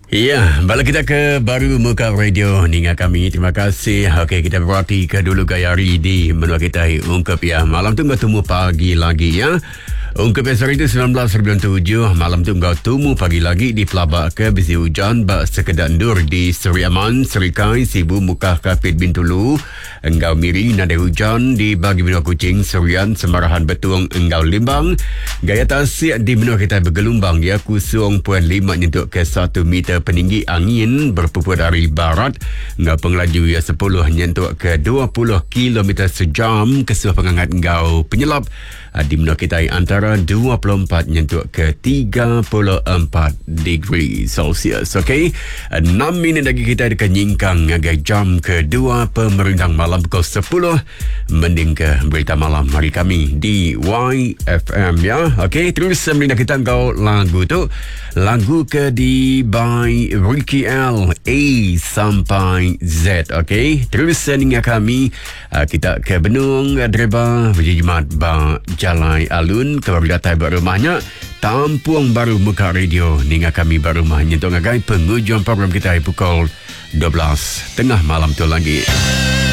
Ya, balik kita ke Baru Muka Radio dengan kami. Terima kasih. Okey, kita berhati ke dulu Gayari di menua kita ungkap ya. Malam tu temu pagi lagi ya. Ungkap hari itu 1997. Malam tu temu pagi lagi di Pelabak ke bisi hujan bak sekedar dur di Seri Aman, Serikai, Sibu, Mukah, Kapit, Bintulu. Engkau Miri, nada hujan di bagi benua Kuching, Serian, Semarahan, Betuang, Engkau Limbang. Gaya tasik di benua kita bergelombang ya. 0.5 nyentuk ke 1 meter peninggi angin berpupur dari barat. Engkau pengelaju ya 10 nyentuk ke 20 km sejam. Kesuah pengangkat engkau penyelam di benua kita antara 24 nyentuk ke 34 degree Celsius. Okey, 6 minit lagi kita akan nyingkang ngagai jam kedua pemerintah malam pukul 10 mending ke berita malam hari kami di YFM ya. Okey, terus menindak kita kau lagu tu, lagu ke di by Ricky L A sampai Z. Okey, terus dengan kami kita ke Benung Dreba berjimat ba Jalai Alun ke berdatai berumahnya Tampuang Baru Muka Radio dengan kami berumahnya untuk ngagai pengujuan program kita pukul 12 tengah malam tu lagi.